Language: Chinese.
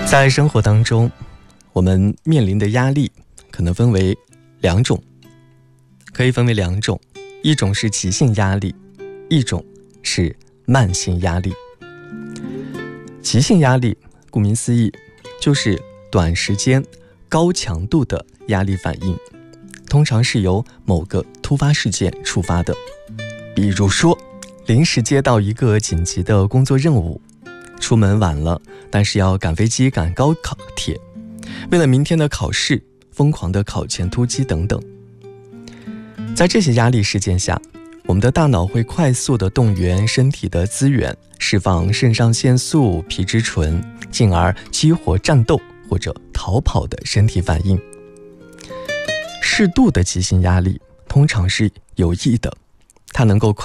在生活当中，我们面临的压力可能分为两种，一种是急性压力，一种是慢性压力。急性压力顾名思义，就是短时间高强度的压力反应，通常是由某个突发事件触发的。比如说临时接到一个紧急的工作任务，出门晚了，但是要赶飞机赶高铁，为了明天的考试疯狂的考前突击等等。在这些压力事件下，我们的大脑会快速地动员身体的资源，释放肾上腺素、皮质醇，进而激活战斗或者逃跑的身体反应。适度的急性压力通常是有益的，它能够